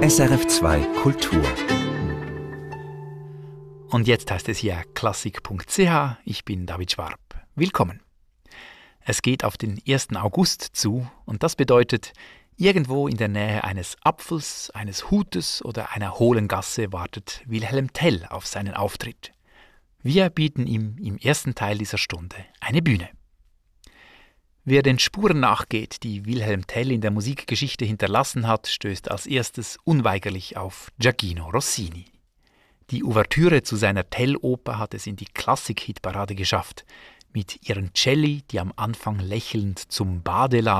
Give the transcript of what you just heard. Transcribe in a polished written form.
SRF2 Kultur. Und jetzt heißt es hier klassik.ch. Ich bin David Schwab. Willkommen. Es geht auf den 1. August zu und das bedeutet, irgendwo in der Nähe eines Apfels, eines Hutes oder einer hohlen Gasse wartet Wilhelm Tell auf seinen Auftritt. Wir bieten ihm im ersten Teil dieser Stunde eine Bühne. Wer den Spuren nachgeht, die Wilhelm Tell in der Musikgeschichte hinterlassen hat, stößt als erstes unweigerlich auf Gioachino Rossini. Die Ouvertüre zu seiner Tell-Oper hat es in die Klassik-Hitparade geschafft. Mit ihren Celli, die am Anfang lächelnd zum Bade laden,